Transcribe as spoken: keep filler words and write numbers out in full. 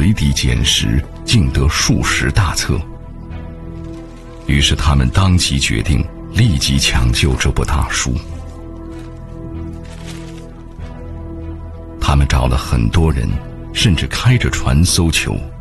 随地捡拾，竟得数十大册。于是他们当即决定立即抢救这部大书。他们找了很多人，甚至开着船搜求，